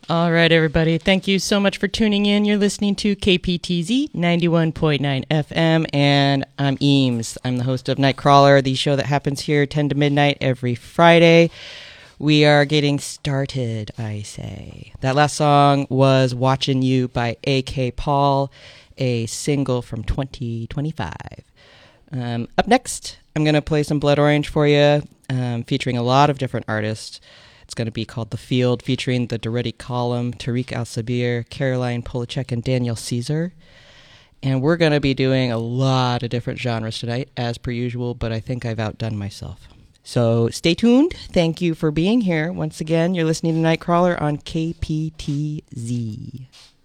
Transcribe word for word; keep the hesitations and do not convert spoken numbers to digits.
All right, everybody. Thank you so much for tuning in. You're listening to K P T Z ninety-one point nine F M, and I'm Eames. I'm the host of Nightcrawler, the show that happens here ten to midnight every Friday. We are getting started, I say. That last song was Watching You by A K Paul, a single from twenty twenty-five. Um, up next, I'm going to play some Blood Orange for you, um, featuring a lot of different artists. It's going to be called The Field, featuring the Duretti Column, Tariq Al-Sabir, Caroline Polachek, and Daniel Caesar. And we're going to be doing a lot of different genres tonight, as per usual, but I think I've outdone myself. So stay tuned. Thank you for being here. Once again, you're listening to Nightcrawler on K P T Z.